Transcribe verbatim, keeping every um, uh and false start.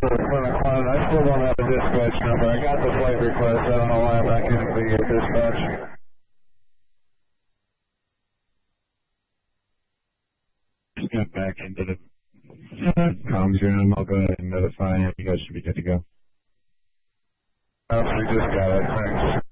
I still don't have a dispatch number. I got the flight request. I don't know why I'm not getting the uh, dispatch. Just got back into the comms room. I'll go ahead and notify you. You guys should be good to go. Uh, we just got it. Thanks.